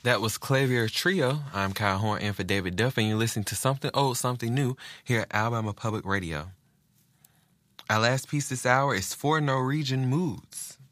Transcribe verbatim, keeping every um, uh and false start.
That was Clavier Trio. I'm Kyle Horn in for David Duff, and you're listening to Something Old, Something New here at Alabama Public Radio. Our last piece this hour is For Norwegian Moods.